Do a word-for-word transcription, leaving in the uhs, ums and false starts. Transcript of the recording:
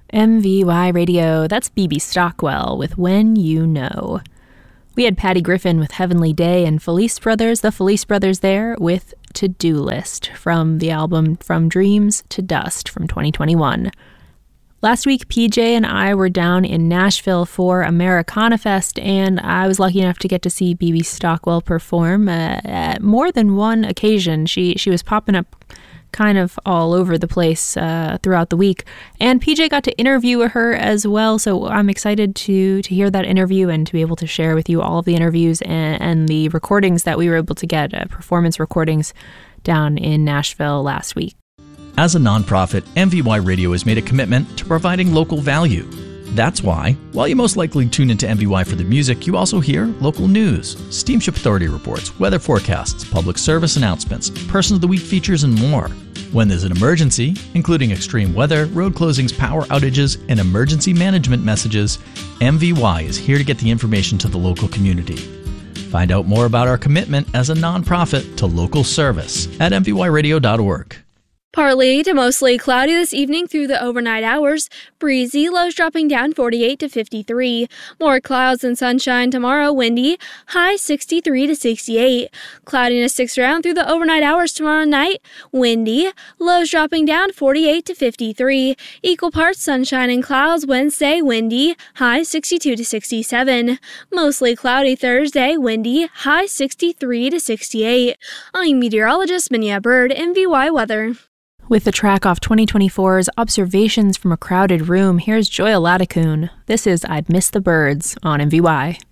M V Y Radio, that's Bebe Stockwell with When You Know. We had Patty Griffin with Heavenly Day and Felice Brothers, the Felice Brothers there, with To-Do List from the album From Dreams to Dust from twenty twenty-one. Last week, P J and I were down in Nashville for Americana Fest, and I was lucky enough to get to see Bebe Stockwell perform uh, at more than one occasion. She she was popping up kind of all over the place uh, throughout the week. And P J got to interview her as well, so I'm excited to to hear that interview and to be able to share with you all of the interviews and, and the recordings that we were able to get, uh, performance recordings down in Nashville last week. As a nonprofit, M V Y Radio has made a commitment to providing local value. That's why, while you most likely tune into M V Y for the music, you also hear local news, Steamship Authority reports, weather forecasts, public service announcements, Person of the Week features, and more. When there's an emergency, including extreme weather, road closings, power outages, and emergency management messages, M V Y is here to get the information to the local community. Find out more about our commitment as a nonprofit to local service at m v y radio dot org. Partly to mostly cloudy this evening through the overnight hours. Breezy, lows dropping down forty-eight to fifty-three. More clouds and sunshine tomorrow, windy, high sixty-three to sixty-eight. Cloudiness sticks around through the overnight hours tomorrow night, windy, lows dropping down forty-eight to fifty-three. Equal parts sunshine and clouds Wednesday, windy, high sixty-two to sixty-seven. Mostly cloudy Thursday, windy, high sixty-three to sixty-eight. I'm meteorologist Minya Bird, M V Y Weather. With the track off twenty twenty-four's Observations from a Crowded Room, here's Joya Ladakun. This is I'd Miss the Birds on M V Y.